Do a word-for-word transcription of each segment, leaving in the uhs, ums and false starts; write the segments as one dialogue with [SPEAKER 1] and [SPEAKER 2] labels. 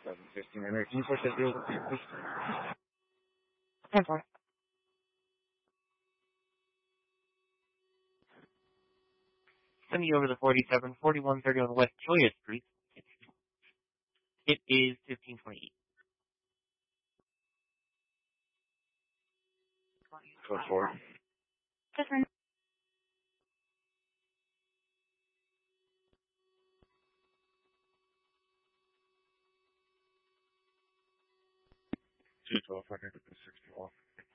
[SPEAKER 1] seven fifteen. Can you push that deal with me, please?
[SPEAKER 2] ten four. Send you over to forty-seven forty-one thirty-one West Julia Street. It is fifteen twenty-eight.
[SPEAKER 1] Code four.
[SPEAKER 3] Different.
[SPEAKER 1] two twelve hundred sixty-one.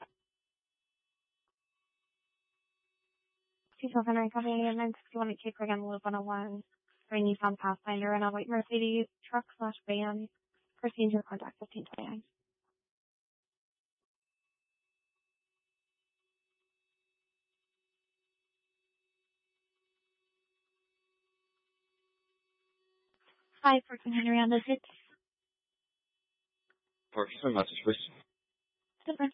[SPEAKER 3] two twelve hundred copy again, nine sixty-one at Cape Craig Loop one oh one. For a Nissan Pathfinder and a white Mercedes truck slash van. Proceed to contact fifteen twenty-nine. Hi, fourteen Henry on the six.
[SPEAKER 1] Park, some message, please.
[SPEAKER 3] Different.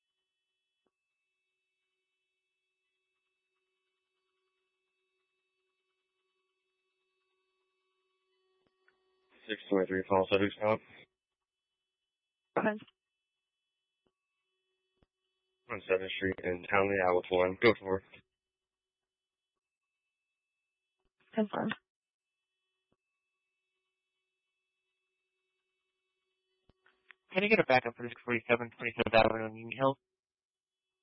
[SPEAKER 1] six twenty-three, Falls Edwards Stop.
[SPEAKER 3] Different.
[SPEAKER 1] On seventh Street in Townley, Iowa one. Go for it.
[SPEAKER 3] Confirm.
[SPEAKER 2] Can I get a backup for this forty-seven twenty-seven Avenue on Union Hill?